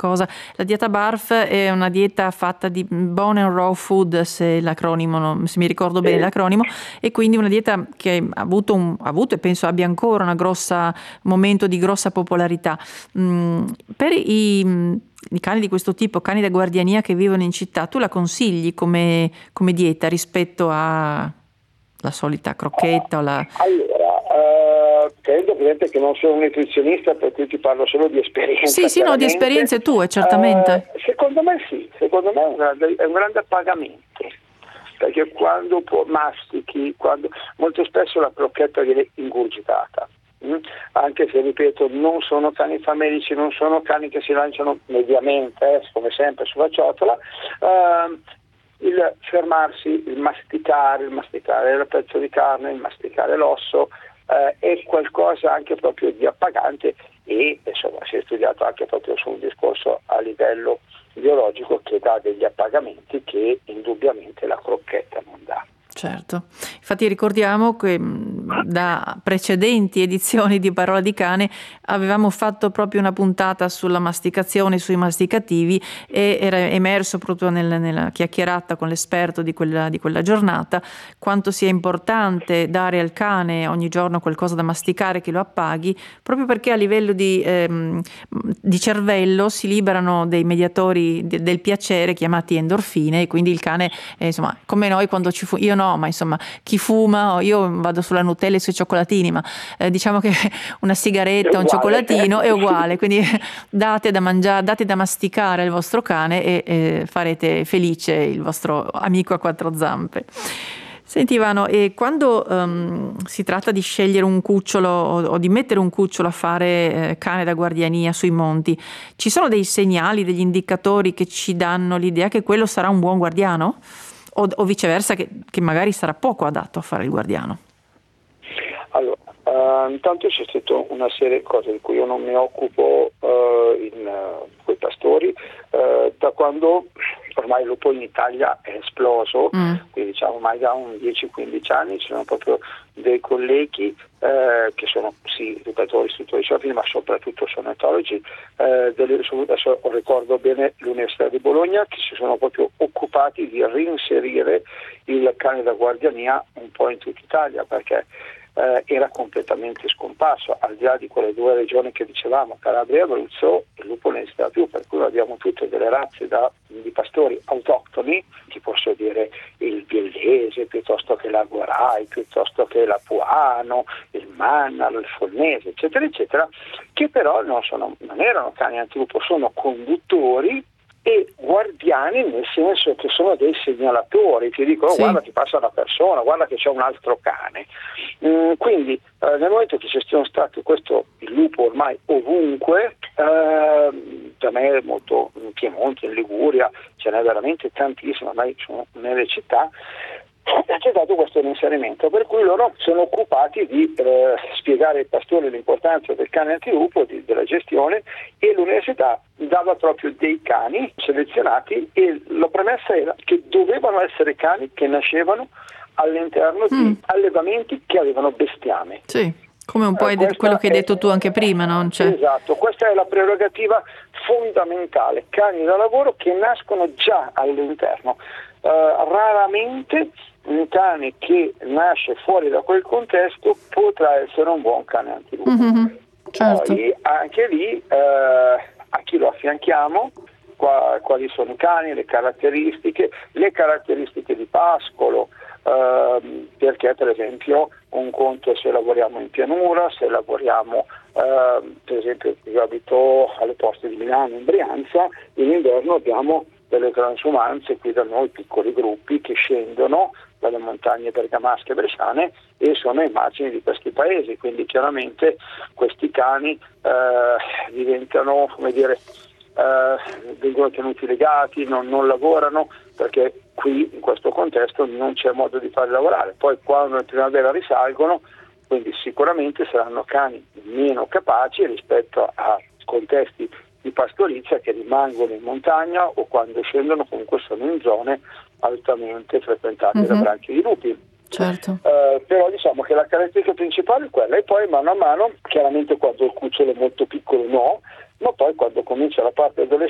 cosa. La dieta BARF è una dieta fatta di Bone and Raw Food, se mi ricordo bene l'acronimo, e quindi una dieta che ha avuto e penso abbia ancora un momento di grossa popolarità. Per i cani di questo tipo, cani da guardiania che vivono in città, tu la consigli come dieta rispetto a la solita crocchetta o la... Allora, credo che non sono un nutrizionista, per cui ti parlo solo di esperienza. Sì, no, di esperienze tue, certamente. Secondo me è un grande appagamento, perché quando mastichi, molto spesso la crocchetta viene ingurgitata. Anche se, ripeto, non sono cani famelici, non sono cani che si lanciano mediamente, come sempre, sulla ciotola. Il fermarsi, il masticare il pezzo di carne, il masticare l'osso, è qualcosa anche proprio di appagante, e insomma si è studiato anche proprio su un discorso a livello biologico che dà degli appagamenti che indubbiamente la crocchetta non dà. Certo, infatti ricordiamo che da precedenti edizioni di Parola di Cane avevamo fatto proprio una puntata sulla masticazione, sui masticativi, e era emerso proprio nella chiacchierata con l'esperto di quella giornata quanto sia importante dare al cane ogni giorno qualcosa da masticare che lo appaghi, proprio perché a livello di cervello si liberano dei mediatori del piacere chiamati endorfine, e quindi il cane, insomma, come noi quando io no, ma insomma chi fuma, io vado sulla Nutella e sui cioccolatini, ma diciamo che una sigaretta, un cioccolatino è uguale, quindi date da mangiare, date da masticare al vostro cane e farete felice il vostro amico a quattro zampe. Senti Ivano, e quando si tratta di scegliere un cucciolo o di mettere un cucciolo a fare cane da guardiania sui monti, ci sono dei segnali, degli indicatori che ci danno l'idea che quello sarà un buon guardiano? O viceversa, che magari sarà poco adatto a fare il guardiano? Allora, intanto c'è stata una serie di cose di cui io non mi occupo con i pastori, da quando ormai il lupo in Italia è esploso, quindi diciamo ormai da un 10-15 anni ci sono proprio dei colleghi che sono sì educatori, istruttori ciofili, ma soprattutto sono etologi, adesso ricordo bene l'Università di Bologna, che si sono proprio occupati di reinserire il cane da guardiania un po' in tutta Italia, perché era completamente scomparso, al di là di quelle due regioni che dicevamo, Calabria e Abruzzo, il lupo non esisteva più, per cui abbiamo tutte delle razze di pastori autoctoni, ti posso dire il biellese, piuttosto che l'aguarai, piuttosto che l'apuano, il mannaro, il fornese, eccetera, eccetera, che però non erano cani antilupo, sono conduttori e guardiani, nel senso che sono dei segnalatori, ti dicono sì, guarda che passa una persona, guarda che c'è un altro cane. Quindi nel momento che c'è stato il lupo ormai ovunque, da me molto in Piemonte, in Liguria, ce n'è veramente tantissimo, ormai sono nelle città, c'è stato questo inserimento, per cui loro sono occupati di spiegare ai pastori l'importanza del cane antilupo, della gestione, e l'università dava proprio dei cani selezionati, e la premessa era che dovevano essere cani che nascevano all'interno di allevamenti che avevano bestiame. Sì, come un po' quello che hai detto tu anche prima, no? Esatto, questa è la prerogativa fondamentale, cani da lavoro che nascono già all'interno. Raramente un cane che nasce fuori da quel contesto potrà essere un buon cane antilupo. Certo. Poi anche lì a chi lo affianchiamo, quali sono i cani, le caratteristiche di pascolo, perché per esempio un conto è se lavoriamo in pianura, se lavoriamo per esempio io abito alle porte di Milano, in Brianza, in inverno abbiamo delle transumanze qui da noi, piccoli gruppi che scendono dalle montagne bergamasche e bresciane e sono ai margini di questi paesi, quindi chiaramente questi cani diventano, vengono tenuti legati, non lavorano, perché qui in questo contesto non c'è modo di farli lavorare. Poi quando in primavera risalgono, quindi sicuramente saranno cani meno capaci rispetto a contesti di pastorizia che rimangono in montagna, o quando scendono comunque sono in zone altamente frequentate da branchi di lupi. Certo. Però diciamo che la caratteristica principale è quella, e poi mano a mano, chiaramente quando il cucciolo è molto piccolo no, ma poi quando comincia la parte adolescenza